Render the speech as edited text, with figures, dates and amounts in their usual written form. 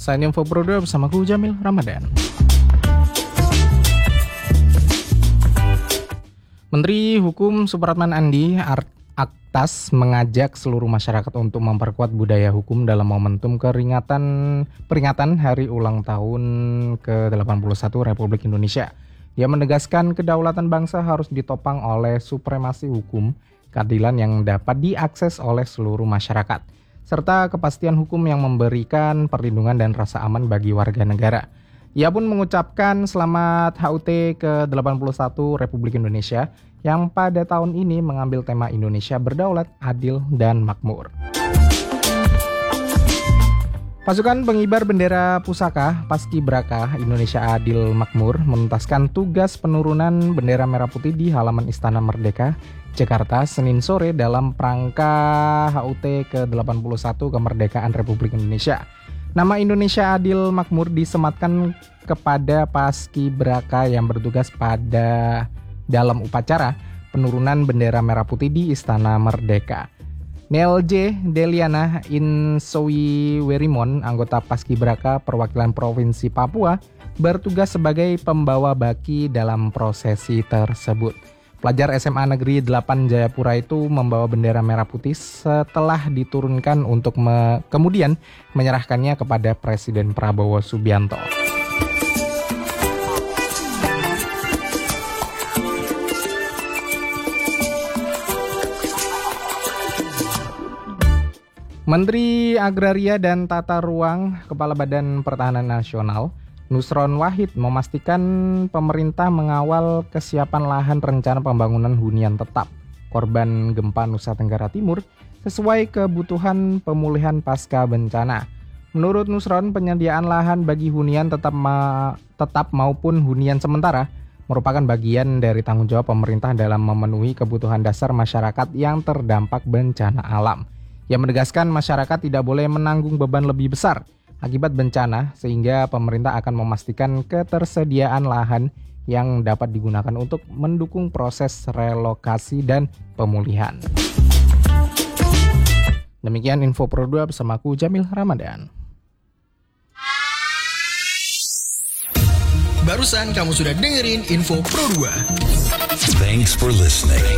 Saya Info Pro 2 bersamaku Jamil Ramadan. Menteri Hukum Supratman Andi Aktas mengajak seluruh masyarakat untuk memperkuat budaya hukum dalam momentum peringatan Hari Ulang Tahun ke-81 Republik Indonesia. Dia menegaskan kedaulatan bangsa harus ditopang oleh supremasi hukum, keadilan yang dapat diakses oleh seluruh masyarakat, serta kepastian hukum yang memberikan perlindungan dan rasa aman bagi warga negara. Ia pun mengucapkan selamat HUT ke-81 Republik Indonesia yang pada tahun ini mengambil tema Indonesia Berdaulat, Adil, dan Makmur. Pasukan pengibar bendera pusaka Paskibraka Indonesia Adil Makmur menuntaskan tugas penurunan bendera merah putih di halaman Istana Merdeka, Jakarta, Senin sore dalam rangka HUT ke-81 kemerdekaan Republik Indonesia. Nama Indonesia Adil Makmur disematkan kepada Paskibraka yang bertugas dalam upacara penurunan bendera merah putih di Istana Merdeka. Nel J. Deliana Insowi Werimon, anggota Paskibraka perwakilan Provinsi Papua, bertugas sebagai pembawa baki dalam prosesi tersebut. Pelajar SMA Negeri 8 Jayapura itu membawa bendera merah putih setelah diturunkan untuk kemudian menyerahkannya kepada Presiden Prabowo Subianto. Menteri Agraria dan Tata Ruang Kepala Badan Pertahanan Nasional Nusron Wahid memastikan pemerintah mengawal kesiapan lahan rencana pembangunan hunian tetap korban gempa Nusa Tenggara Timur sesuai kebutuhan pemulihan pasca bencana. Menurut Nusron, penyediaan lahan bagi hunian tetap maupun hunian sementara merupakan bagian dari tanggung jawab pemerintah dalam memenuhi kebutuhan dasar masyarakat yang terdampak bencana alam. Ia menegaskan masyarakat tidak boleh menanggung beban lebih besar akibat bencana, sehingga pemerintah akan memastikan ketersediaan lahan yang dapat digunakan untuk mendukung proses relokasi dan pemulihan. Demikian Info Pro 2 bersamaku Jamil Ramadan. Barusan kamu sudah dengerin Info Pro 2. Thanks for listening.